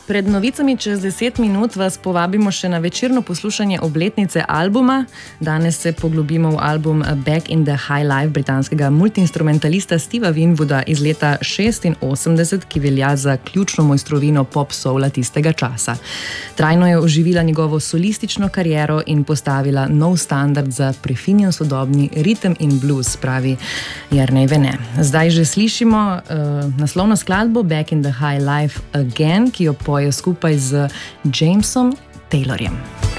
Pred novicami čez 10 minut vas povabimo še na večerno poslušanje obletnice albuma. Danes se poglobimo v album Back in the High Life britanskega multiinstrumentalista Stevea Winwooda iz leta 86, ki velja za ključno mojstrovino pop-soula tistega časa. Trajno je oživila njegovo solistično kariero in postavila nov standard za prefinjen sodobni ritem in blues, pravi Jernej Vene. Zdaj že slišimo naslovno skladbo Back in the High Life Again, ki jo poje skupaj z Jamesom Taylorjem.